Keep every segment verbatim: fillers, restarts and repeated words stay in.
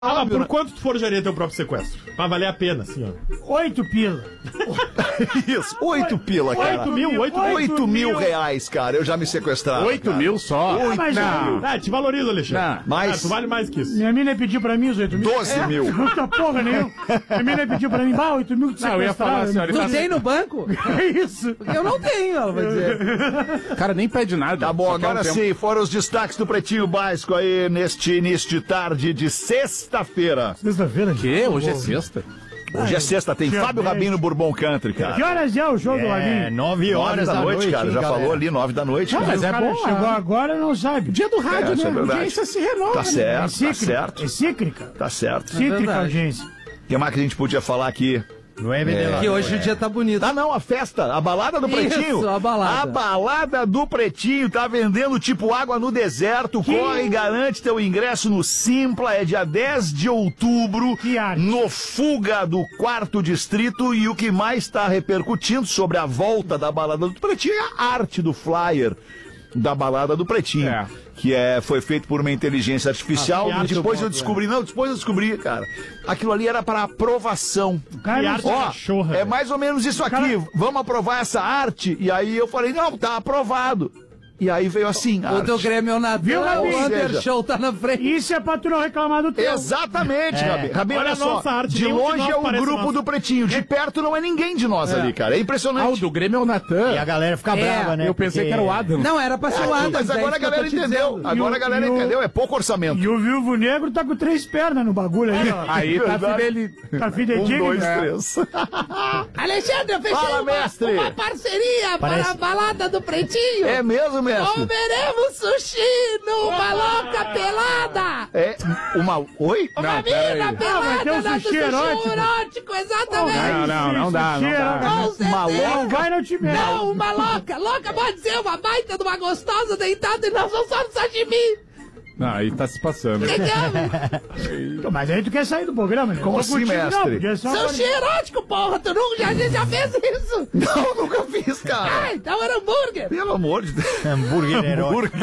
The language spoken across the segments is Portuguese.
Ah, por quanto tu forjaria teu próprio sequestro? Pra valer a pena, assim, ó. Oito pila. Isso, oito pila, cara. Oito mil, oito mil. Oito mil reais, cara, eu já me sequestrava. Oito mil só? Ah, mas Não. Ah, te valoriza, Alexandre. Não, mas- Ah, tu vale mais que isso. minha mina pediu pra mim os oito mil. Doze mil. Muita porra nenhuma. Minha mina pediu pra mim, bah, oito mil que Não, eu ia falar, senhora. Tu tem no banco? É isso. Eu não tenho, ela vai dizer. O cara nem pede nada. Tá bom, só quer um agora tempo. sim, foram os destaques do Pretinho Básico aí neste início de tarde de sexta-feira. Sexta-feira. Que? Hoje é sexta. Hoje é sexta, tem Dia Fábio dez. Rabin no Bourbon Country, Que cara. horas é o jogo do É, Rabinho? nove horas Nove da noite, cara, hein, já galera? falou ali, nove da noite, cara. mas O é cara bom, chegou ah. agora não sabe. Dia do rádio, É, isso né? é verdade. A audiência se renova. Tá né? certo, É tá cíclica. certo, É cíclica. tá certo. O Cíclica verdade. a audiência. que mais que a gente podia falar aqui? Não é vender Que hoje o dia tá bonito. Ah, não, a festa, a balada do Isso, Pretinho. a balada. A balada do Pretinho tá vendendo tipo água no deserto. Corre e garante teu ingresso no Simpla. É dia dez de outubro, Que arte. no Fuga do Quarto Distrito. E o que mais tá repercutindo sobre a volta da balada do Pretinho é a arte do flyer da balada do Pretinho. É. Que é, foi feito por uma inteligência artificial. Ah, que arte depois eu eu gosto, descobri, não, depois eu descobri, cara. Aquilo ali era para aprovação. Cara, Que não arte sabe. Ó, cachorra, é velho. mais ou menos isso aqui. Cara- Vamos aprovar essa arte? E aí eu falei, não, tá aprovado. E aí veio assim, a O teu arte. Grêmio é o Natan, Viu, Gabi? o Ou seja- Under Show tá na frente. Isso é pra tu não reclamar do teu. Exatamente, Rabi. Rabi, Olha olha a só. nossa arte, de nenhum de longe nós é o parece grupo nosso. do Pretinho. De perto não é ninguém de nós ali, cara. É Ah, o impressionante. do Grêmio é o Natan. E a galera fica É, brava, né? Eu pensei porque- que era o Adam. Não, era pra ser o Adam. Mas agora a galera entendeu. Agora a galera E o- entendeu. É pouco orçamento. E o Viúvo Negro tá com três pernas no bagulho aí, ó. Aí tá Verdade. fideli... Tá Um, fidedigno. dois, né? três. Alexandre, eu fechei Fala, uma, mestre. uma parceria Parece- para a balada do Pretinho. É mesmo, mestre? Comeremos sushi numa louca pelada. É uma... Oi? Uma Não, pera mina aí. Ah, vai ter pelada um na do sushi erótico. erótico, exatamente. Não, não, não dá, não Cheira, dá. né? Com certeza. Não vai no time. Não, uma louca. Louca pode ser uma baita de uma gostosa deitada e nós vamos só no sashimi. Não, aí tá se passando. Entendeu? Mas aí tu quer sair do programa, né? Como Tô assim, contigo, mestre? Não, podia ser uma- Sushi erótico, porra. Tu nunca já, a gente já fez isso. Não, nunca fiz, cara. Ah, então era hambúrguer. Pelo amor de Deus. Hambúrguer erótico.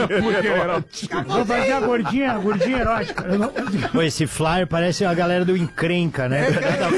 Vou fazer a gordinha, a gordinha erótica. Eu não- Pô, esse flyer parece a galera do Encrenca, né?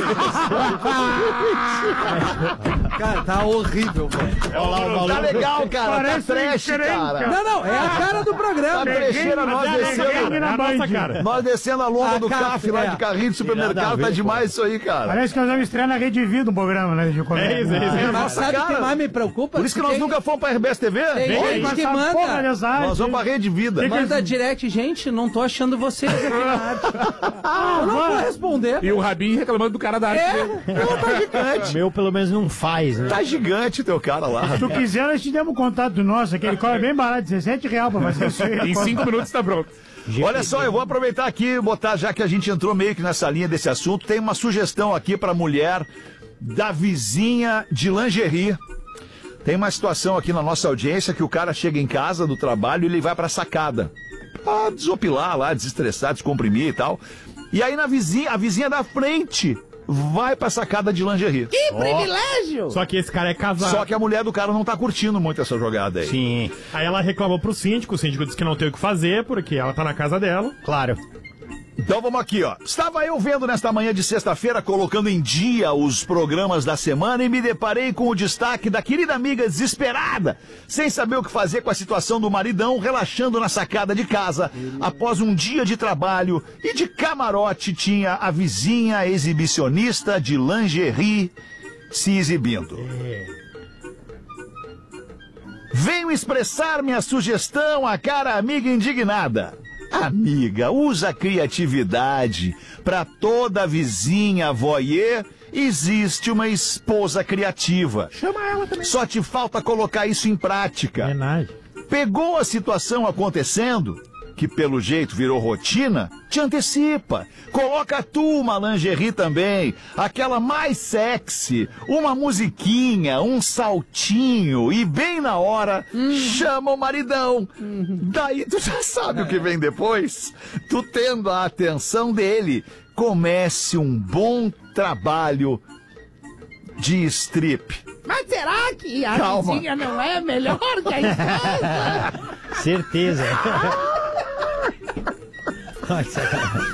Cara, tá horrível, velho. Olha lá o Tá maluco. legal, cara. Parece Tá trash, um encrenca. cara. Não, não, é a cara do Tá programa. trecheira, nós Mas é descendo. legal É na a nossa Band. cara. Nós descendo a longa A do café, café lá é. de carrinho de Nada a supermercado, ver, tá pô. demais isso aí, cara. Parece que nós vamos estrear na Rede Vida um programa, né? De comédia. É isso, é isso. Mas Nossa, sabe o cara. que mais me preocupa? Por isso que nós Tem- nunca fomos pra R B S T V. Tem Oi? gente Mas que essa porra manda. dessa arte. Nós vamos pra Rede Vida. Manda direct, gente, não tô achando vocês aqui na arte. Eu não vou responder. E o Rabin reclamando do cara da arte É, dele. Não, tá gigante. O meu pelo menos não faz, né? Tá gigante teu cara lá. Se tu quiser, nós te demos um contato nosso, aquele cobra bem barato, dezessete reais pra fazer isso aí. Em cinco minutos tá pronto. Olha só, eu vou aproveitar aqui e botar, já que a gente entrou meio que nessa linha desse assunto, tem uma sugestão aqui pra mulher da vizinha de lingerie. Tem uma situação aqui na nossa audiência que o cara chega em casa do trabalho e ele vai pra sacada. Pra desopilar lá, desestressar, descomprimir e tal. E aí na vizinha, a vizinha da frente vai pra sacada de lingerie. Que privilégio! Só que esse cara é casado. Só que a mulher do cara não tá curtindo muito essa jogada aí. Sim, Aí ela reclamou pro síndico, o síndico disse que não tem o que fazer, porque ela tá na casa dela. claro. Então vamos aqui, ó. Estava eu vendo nesta manhã de sexta-feira, colocando em dia os programas da semana e me deparei com o destaque da querida amiga desesperada, sem saber o que fazer com a situação do maridão, relaxando na sacada de casa, após um dia de trabalho, e de camarote tinha a vizinha exibicionista de lingerie se exibindo. Venho expressar minha sugestão à cara amiga indignada. Amiga, usa a criatividade. Para toda vizinha voyeur, existe uma esposa criativa. Chama ela também. Só te falta colocar isso em prática. Homenagem. Pegou a situação acontecendo, que pelo jeito virou rotina, te antecipa. Coloca tu uma lingerie também, aquela mais sexy, uma musiquinha, um saltinho e bem na hora chama o maridão. Daí tu já sabe o que vem depois? Tu tendo a atenção dele, comece um bom trabalho de strip. Mas será que a Calma. vizinha não é melhor que a esposa? Certeza. Ai, sacanagem.